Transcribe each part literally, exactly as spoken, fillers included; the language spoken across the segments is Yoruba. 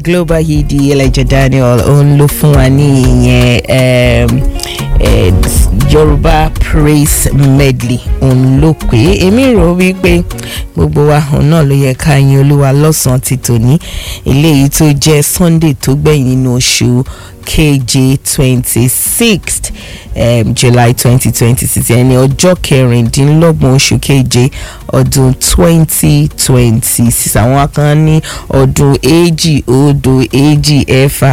Global Hidi Elijah Daniel òun ló fún wa ní ìyẹn um, eh, Yorùbá praise medley òun ló pé èmi rò wípé gbogbo wa òun náà ló yẹ ká yin Olúwa lọ́sàn-án ti tòní eléyìí tó jẹ́ Sunday tó gbẹ̀yìn nínú oṣù keje twenty-sixth um, July twenty twenty-six ẹni ọjọ́ kẹrìndínlọ́gbọ̀n oṣù keje ọdún twenty twenty-six àwọn kan ní ọdún èjì odò èjì ẹ̀fà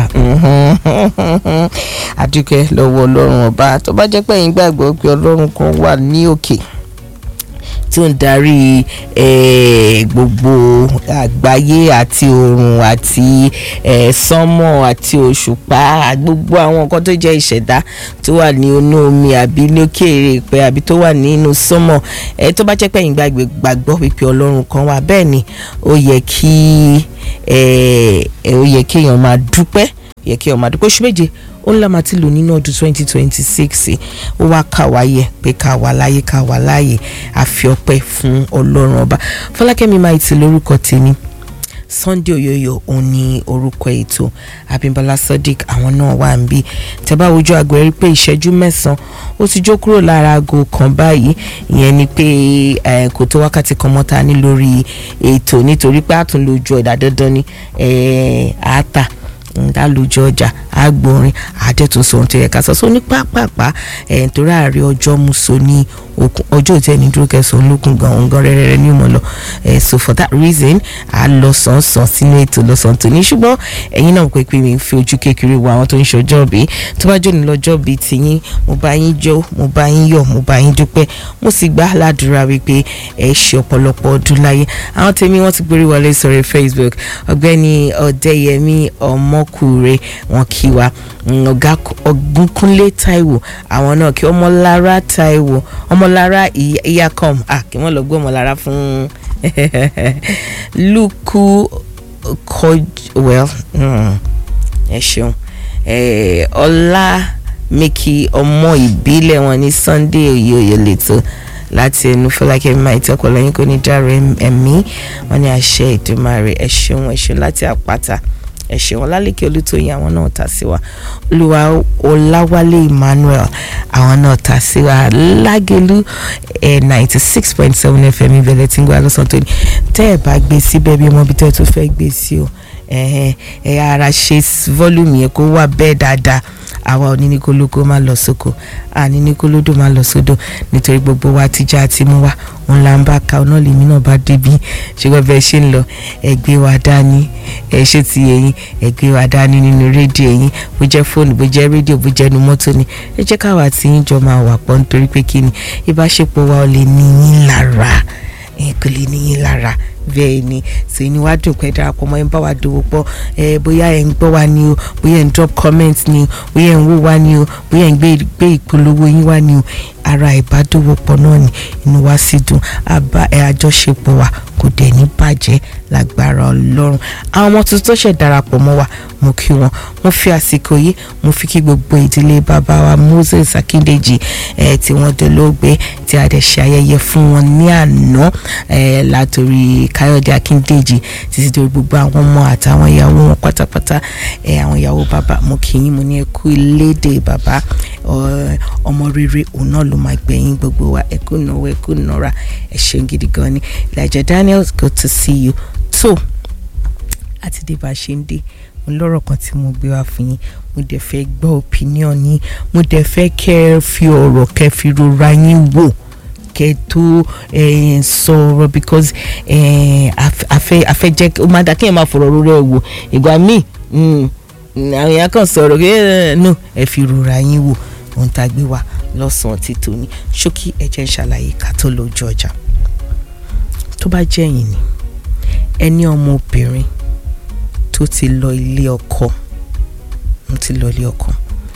àdúkẹ́ lọ́wọ́ Ọlọ́run ọba tó bá jẹ́ pé ẹ̀yin gbàgbọ́ pé Ọlọ́run kan wà ní òkè tí ó ń darí gbogbo àgbáyé àti oòrùn àti sánmọ̀ àti òṣùpá gbogbo àwọn nǹkan tó jẹ́ ìṣẹ̀dá tó wà ní inú omi àbí lókè èèpẹ̀ àbí tó wà nínú sánmọ̀ tó bá jẹ́ pé ẹ̀yin gbàgbọ́ wípé Ọlọ́run kan wà bẹ́ẹ̀ ni ó yẹ kí ó yẹ kí èèyàn máa dúpẹ́ yẹ kí èèyàn máa dúpẹ́ oṣù méje ó ń lá máa ti lò nínú ọdún twenty twenty-six ó wá kà wáyé pé ká wà láyé ká wà láyé àfi ọpẹ́ fún Ọlọ́run ọba. Fọlákẹ́mi máa ti lórúkọ tèmi, Sunday Oyoyo òun ni orúkọ ètò, Abímbọ́lá Sodiq àwọn náà wà ń bí. Tẹ́ bá wojú aago ẹ rí pé ìṣẹ́jú mẹ́sàn-án ó ti jó kúrò lára aago kan báyìí, ìyẹn ni pé kò tó wákàtí kan mọ́ta ní lórí ètò nítorí pé àtúnlójú ọ̀dà dandan ni àátà dálójú ọjà agbórin àdẹ́tún sọ̀rọ̀ tó yẹ ká sọ ní pápápá ẹ̀ nítorí ààrẹ ọjọ́ muso ní ọjọ́ ìtẹ́ni dúró kẹsàn-án olókùn gan-an gan rẹ́rẹ́rẹ́ ní ìmọ̀ lọ so for that reason a lọ sàn-sàn sínú ètò lọ́sàn tó ní ṣùgbọ́n ẹ̀yin náà pé pé mi fi ojú kékeré wo àwọn tó ń ṣọjọ́ bí tó bá jóni lọ́jọ́ bí tiyín mo bá yín jó mo bá yín yọ̀ mo bá yín dúpẹ́ mo sì gbà ládùúrà wípé ẹ ṣe ọ̀pọ̀lọpọ̀ ọdún láyé. Àwọn tèmi wọ́n ti gbórí wọlé sórí Facebook, ọ̀gbẹ́ni Ọ̀dẹ́yẹmí Ọmọkùnrin wọn kí wa, ọ̀gá Ògúnkúnlé Táíwò àwọn náà kí Ọmọlára Táíwò Ọmọlára Iyakom ah kí wọ́n lọ gbé Ọmọlára fún Lukú koj well ẹ ṣeun ọlá mẹ́kì ọmọ ìbílẹ̀ wọn ní Sunday Oyoyo lẹ́tọ̀ láti ẹnu Fọlákẹ́mi máa ìtọ́kọ̀ lẹ́yìn kò ní dáre ẹ̀mí wọn ní àṣẹ Èdùmàrè ẹ ṣeun ẹ ṣeun láti àpáta ẹ ṣeun Ọlálékè Olútóyìn àwọn náà ta sí wa, Olúwa Ọláwálé Emmanuel àwọn náà ta sí wa, Lágẹ̀lú ninety six point seven F M ìbẹ̀lẹ̀ tí ń gbọ́ lọ́sàn tó ní tẹ́ ẹ̀ bá gbé síbẹ̀ bí ọmọ bí tẹ́ ẹ tó fẹ́ gbé sí o ẹ̀ ara ṣe volume yẹn kó wà bẹ́ẹ̀ dáadáa. Àwa ò ní ní kólókó máa lọ sóko, a ní ní kólódò máa lọ sódò nítorí gbogbo wa ti já àti mú wa òun là ń bá ka ọ̀nà lèmi náà bá débi ṣùgbọ́n bẹ́ẹ̀ ṣe ń lọ ẹgbẹ́ wa dání ẹ ṣe ti ẹ̀yin ẹgbẹ́ wa dání nínú rédíò ẹ̀yin bó jẹ́ fóònù bó jẹ́ rédíò bó jẹ́ nu mọ́tò ni ẹ jẹ́ káwa tí yín jọ máa wà pọ̀ nítorí pé kí ni ìbáṣepọ̀ wa ò lè ní yín lára ẹ kò lè ní yín lára bẹ́ẹ̀ ni ṣe ni wàá dùn pé darapọ̀ mọ́ ẹ ń bá wa dòwò pọ̀ ẹ bóyá ẹ ń gbọ́ wa ni o bóyá ẹ ń drop comment ni o bóyá ẹ ń wò wá ni o bóyá ẹ ń gbé ìpolówó yín wá ni o ara ìbádòwòpọ̀ náà ni inú wa sì dùn àbá ẹ àjọṣepọ̀ wa kò dẹ̀ ní bàjẹ́ lágbára Ọlọ́run. Àwọn ọmọ tuntun tó ṣẹ̀ darapọ̀ mọ́ wa mo kí wọn, mo fi àsìkò yìí mo fi kí gbogbo ìdílé bàbá wa Moses Akíndeji ẹ tí wọ́n dolóògbé tí a dẹ̀ ṣe ayẹyẹ fún wọn ní àná ẹ látòrí Káyọ̀dé Akíndeji títí dórí gbogbo àwọn ọmọ àtàwọn ìyàwó wọn pátápátá ẹ àwọn ìyàwó bàbá mo kí yín mo ní ẹ kú ilédè bàbá ọmọ rere òun náà ló máa gbẹ̀yìn gbogbo wa ẹ kú náwó ẹ kú nọ́ra ẹ ṣeun gidi gan ni. Elijah Daniel, good to see you. So àti dé bá a ṣe ń dé mo lọ́rọ̀ kan tí mo gbé wá fún yín, mo dẹ̀ fẹ́ gbọ́ opinion yín, mo dẹ̀ fẹ́ kẹ́ ẹ fi ọ̀rọ̀ kẹ́ fi rora yín wò kẹ́ tó sọ̀rọ̀ because afẹ́ afẹ́ jẹ́ ó máa dá kí ẹ máa fọ̀rọ̀ rora ẹ wò ìgbà míì àwọn èèyàn kan sọ̀rọ̀ kí no ẹ fi rora yín wò ohun tá a gbé wá lọ́sàn-án ti tòní ṣókí ẹ jẹ́ n ṣàlàyé ká tó lójú ọjà. Tó bá jẹ́ yín ni ẹni ọmọbìnrin tó ti lọ ilé ọkọ ń ti lọ ilé ọkọ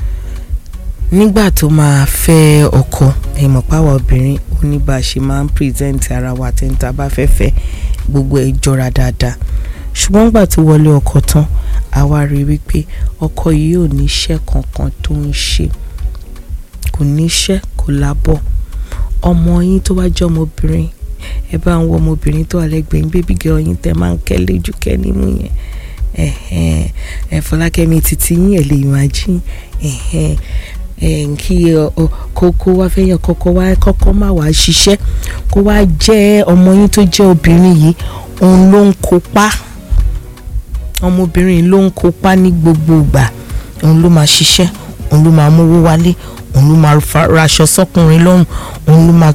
nígbà tó máa fẹ́ ọkọ ẹ mọ̀ páwa obìnrin ó ní bá a ṣe máa ń present ara wa tẹ́ńtà bá fẹ́ fẹ́ gbogbo ẹ̀ jọra dáadáa ṣùgbọ́n nígbà tó wọlé ọkọ tán àwa rí wípé ọkọ yìí ò ní iṣẹ́ kankan tó ń ṣe, kò níṣẹ́ kò lábọ̀. Ọmọ yín tó wá jẹ́ ọmọbìnrin ẹ bá ń wọ ọmọbìnrin tó wà lẹ́gbẹ̀ẹ́ yín baby girl yín tẹ́ máa ń kẹ́ lójú kẹ́ nímú yẹn ẹ Fọlákẹ́mi títí yín ẹ lè imagine kí kókó wá fẹ́yàn kọ́kọ́ wá kọ́kọ́ má wá ṣiṣẹ́ kó wá jẹ́ ọmọ yín tó jẹ́ obìnrin yìí òun ló ń kópa ọmọbìnrin ló ń kópa ní gbogbo ìgbà òun ló máa ṣiṣẹ́ òun ló máa mówó wálé òun ló máa raṣọ sọ́kùnrin lọ́rùn òun ló máa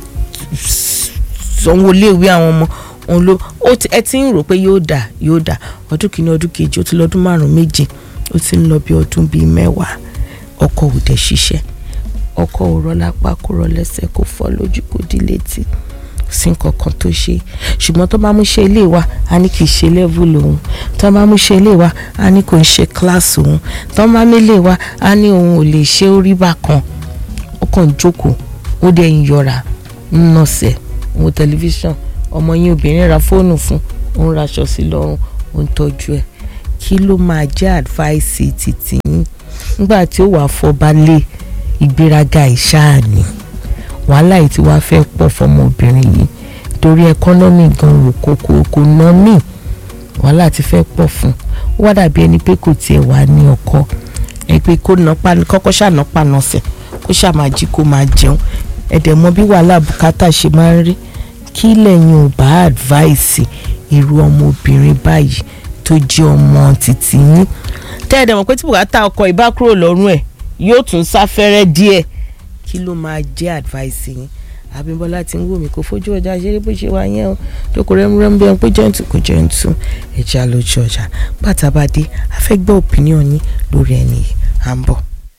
sanwó léèwé àwọn ọmọ òun ló ẹ ti ń rò pé yóò dà yóò dà ọdún kìíní ọdún kejì ó ti lọ́dún márùn-ún méje ó ti ń lọ bí ọdún bíi mẹ́wàá ọkọ ò dẹ̀ ṣiṣẹ́ ọkọ ò rọ lápá kó rọ lẹ́sẹ̀ kó fọ́ lójú kó dí létí sí nǹkan kan tó ṣe ṣùgbọ́n tó bá mú ṣe ilé wa a ní kì í ṣe level òun tó bá mú ṣe ilé wa a ní kò ń ṣe class òun tó bá mú ilé wa a ní òun ò lè ṣe orí bákan ó kàn jókòó ó dẹ̀ ń yọra ń nọ̀sẹ̀ òun tẹlifíṣàn ọmọ yín obìnrin ra fóònù fún òun raṣọ sí lọ́rùn òun tọ́jú ẹ̀ kí ló máa jẹ́ advice títí yín nígbà tí ó wàá fọba lé ìgbéraga ìṣáà ni wàhálà yìí tí wàá fẹ́ pọ̀ fọmọbìnrin yìí torí ẹkọ́nọ́mì gan wò kókó kò ná mí wàhálà ti fẹ́ pọ̀ fún ó wá dàbí ẹni pé kò tiẹ̀ wà ní ọkọ ẹ pé kó nọpa kọ́kọ́ ṣànọpa nọ̀sẹ̀ kó ṣàmájí kó máa jẹun ẹ̀dẹ̀ mọ bí wàhálà bùkátà ṣe máa ń rí kí lẹ́yìn ò bá advice irú ọmọbìnrin báyìí tó jẹ́ ọmọ títí yín tẹ́ ẹ̀dẹ̀ mọ̀ pé tí bùkátà ọkọ ìbá kúrò lọ́rùn ẹ̀ yóò tún sáfẹ́rẹ́ díẹ̀ kí ló máa jẹ́ advice yín Abímbọ́lá ti ń wò mí kó fojú ọjà ṣeré bó ṣe wá yẹn o jókòó rẹ́múrẹ́mú bẹ́ẹ̀ pé jẹ́ǹtù kò jẹ́ǹtù ẹ̀já lójú ọjà bàtà bá dé a fẹ́ gbọ́ opinion yín lórí ẹni yìí à ń bọ̀.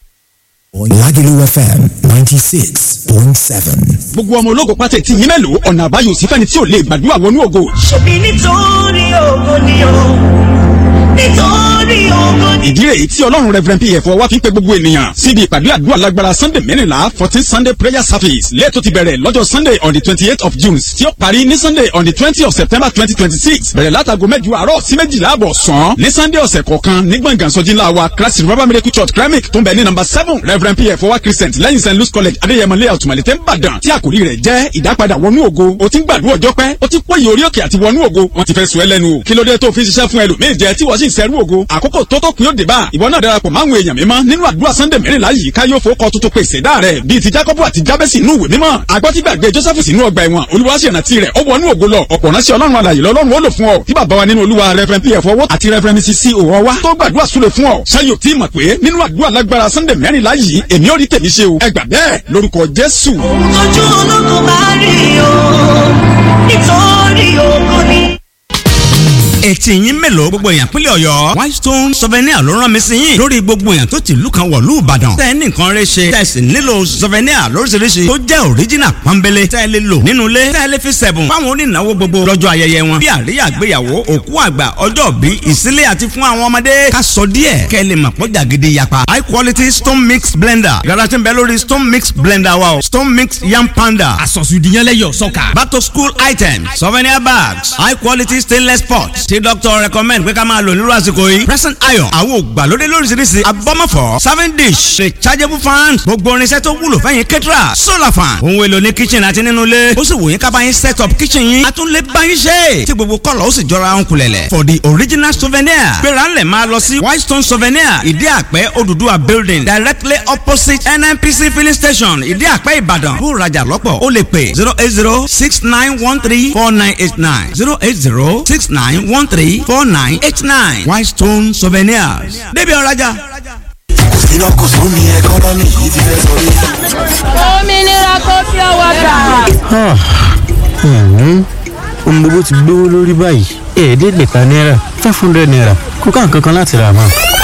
Lagelu F M ninety six point seven. Gbogbo ọmọ ológo pátá tí yín mélòó ọ̀nà àbáyọ sí fẹ́ni tí ò lè gbàdúrà wọnú ògo. Ṣebí nítorí ògo ni o, nítorí ògo ni. Ìdí rèé tí Ọlọ́run Reverend P F wá fi ń pe gbogbo ènìyàn síbi ìpàdé àdúrà lágbára Sunday mẹ́rìnlá fourteen Sunday prayer service lẹ́ẹ̀tọ́ ti bẹ̀rẹ̀ lọ́jọ́ Sunday on the twenty-eighth of June tí ó parí ní Sunday on the twentieth of September twenty twenty-six bẹ̀rẹ̀ látago mẹ́jọ àárọ̀ sí méjìlá àbọ̀ sàn ní Sunday ọ̀sẹ̀ kọ̀ọ̀kan ní gbọ̀ngàn sọ́jí ńlá wa Christ Revival Miracle Church Kremik tó ń bẹ ní number seven Reverend P F wá Christian lẹ́yìn Saint Louis College Adéyẹmọ layout Màlété Ìbàdàn tí àkòrí rẹ̀ jẹ́ ìdápadà wọnú ògo o ti ń gbàdúrà ọjọ́ pẹ́ o ti pòyì orí òkè àti wọnú ògo wọ́n ti fẹ́ sọ ẹ́ lẹ́nu o kí ló dé tó fi ṣiṣẹ́ fún ẹlòmíì jẹ tí wọ́n sì ń sẹ́rú ògo àkókò tó tó kún yóò dé bá ìwọ náà darapọ̀ máwọn èèyàn mímọ́ nínú àdúrà Sunday mẹ́rìnlá yìí ká yóò fowó tuntun pé ìṣẹ̀dá rẹ̀ bíi ti Jákọ́bù àti Jábẹ́sì inú ìwé mímọ́ agbọ́tígbàgbé Jósẹ́fù sínú ọgbà ẹ̀wọ̀n Olúwa sì rántí rẹ̀ ó wọnú ògo lọ ọ̀pọ̀ ránṣẹ́ Ọlọ́run alààyè lọ́lọ́run ó lò fún ọ tí bàbá wa nínú Olúwa Reverend P F owó àti Reverend Missus C òwò wa tó gbàdúrà súre fún ọ ṣáyò tí mọ̀ pé nínú àdúrà lágbára Sunday mẹ́rìnlá yìí èmi ò rí tèmi ṣe o ẹ gbà bẹ́ẹ̀ lórúkọ Jésù. Ojú ológun bá rí o, nítorí ògo ni. Etí yín mélòó gbogbo èèyàn pínlẹ̀ Ọ̀yọ́ Whitestone souvenir ló rán mi sí yín lórí gbogbo èèyàn tó ti ìlú kan wọ̀lú Ìbàdàn tẹ́ ẹ ní nǹkan rẹ ṣe tẹ́ ẹ sì nílò souvenir lóríṣiríṣi tó jẹ́ original pọ́nbélé tẹ́ ẹ lè lò nínú ilé tẹ́ ẹ lè fi sẹ̀bùn fáwọn onínáwó gbogbo lọ́jọ́ ayẹyẹ wọn bí àríyá àgbéyàwó òkú àgbà ọjọ́ bí ìsílẹ̀ àti fún àwọn ọmọdé ká sọ díẹ̀ kẹ́ ẹ lè mọ̀ pọ́jà gidi yapa high quality stone mix blender yàrá tí ń bẹ lórí stone mix blender wa o stone mix yam panda àsọ̀sùdìyànlẹ́yọ̀ sọ́kà back to school items souvenir bags high quality stainless pots tí doctor recommend pé ká máa lò nírú àsìkò yìí present iron àwọn ògbàlódé lóríṣiríṣi abọ́mọ̀fọ́ serving dish rechargeable fan gbogbo irinṣẹ́ tó wúlò fẹ́yìn kẹ́tìrà solar fan ohun èlò ní kitchen àti nínú ilé ó sì wò yín ká bá yín set up kitchen yín àtúnlé bá yín ṣe tí gbogbo kọ́lọ̀ ó sì jọra ń kulẹ̀lẹ̀ for the original souvenir gbéra ńlẹ̀ máa lọ sí Whitestone souvenir ìdí àpẹ́ Odùduwà building directly opposite N N P C filling station ìdí àpẹ́ Ìbàdàn bó rajà lọ́pọ̀ ó lè pè zero eight zero six nine one three four nine eight nine zero eight zero six nine one three four nine eight nine Whitestone souvenirs débi ọ̀rajà. iná kò sún ní ẹkọ́nọ́mì yìí ti fẹ́ sọ yìí. òmìnira kò fi ọwọ́ gbà. ohun gbogbo ti gbówó lórí báyìí ẹ̀ẹ́dẹ́gbẹ̀ta náírà five hundred naira kó ká nǹkan kan láti rà mọ́.